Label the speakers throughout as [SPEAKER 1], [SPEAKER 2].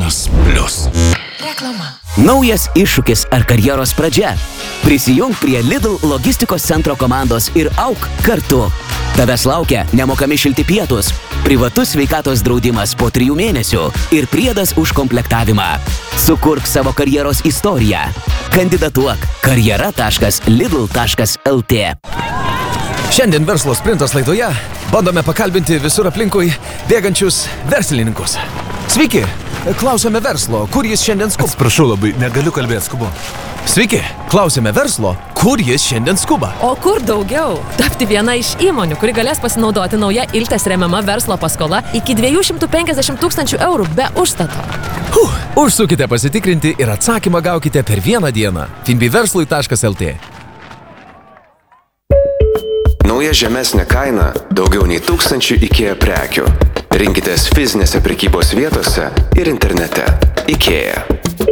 [SPEAKER 1] Sezonas Plius.
[SPEAKER 2] Reklama.
[SPEAKER 3] Naujas iššūkis ar karjeros pradžia. Prisijung prie Lidl logistikos centro komandos ir auk kartu. Tavęs laukia nemokami šilti pietus, privatus sveikatos draudimas po 3 mėnesių ir priedas už komplektavimą. Sukurk savo karjeros istoriją. Kandidatuok karjera.lidl.lt.
[SPEAKER 4] Šiandien verslo sprintas laidoje bandome pakalbinti visur aplinkui bėgančius verslininkus. Sveiki, klausėme verslo, kur jis šiandien skuba.
[SPEAKER 1] Atsiprašau labai, negaliu kalbėti, skubu.
[SPEAKER 4] Sveiki, klausėme verslo, kur jis šiandien skuba.
[SPEAKER 2] O kur daugiau? Tapti viena iš įmonių, kuri galės pasinaudoti nauja Iltės remiama verslo paskola iki 250 000 eurų be užstato.
[SPEAKER 4] Užsukite pasitikrinti ir atsakymą gaukite per vieną dieną. finbiverslui.lt.
[SPEAKER 5] Nauja žemesnė kaina daugiau nei 1000 IKEA prekių. Rinkitės fizinėse prekybos vietose ir internete. IKEA.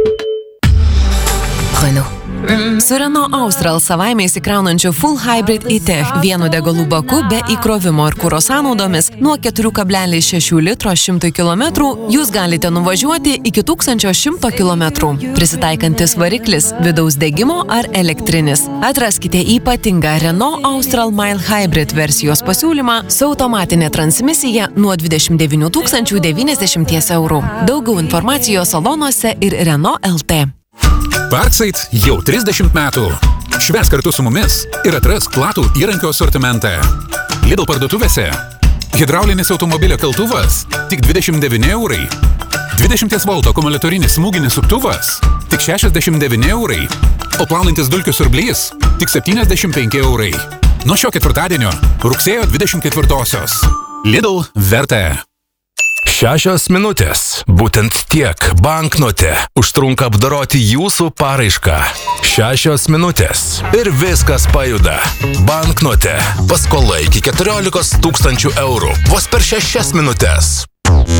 [SPEAKER 2] Su Renault Austral savaime įsikraunančiu Full Hybrid e-Tech vienu degalų baku be įkrovimo ir kuro sąnaudomis nuo 4,6 litro 100 km jūs galite nuvažiuoti iki 1100 km. Prisitaikantis variklis, vidaus degimo ar elektrinis. Atraskite ypatingą Renault Austral Mild Hybrid versijos pasiūlymą su automatinė transmisija nuo 29 090 eurų. Daugiau informacijos salonuose ir Renault LT.
[SPEAKER 6] Parkside jau 30 metų. Švęs kartu su mumis ir atrask platų įrankio asortimentą. Lidl parduotuvėse hidraulinis automobilio keltuvas tik 29 eurai. 20 volt akumuliatorinis smūginis suktuvas tik 69 eurai. O plaunantis dulkių siurblys tik 75 eurai. Nuo šio ketvirtadienio rugsėjo 24-osios. Lidl verta.
[SPEAKER 1] 6 minutės. Būtent tiek banknote užtrunka apdoroti jūsų paraišką. 6 minutės. Ir viskas pajuda. Banknote. Paskola iki 14 000 eurų. Vos per 6 minutės.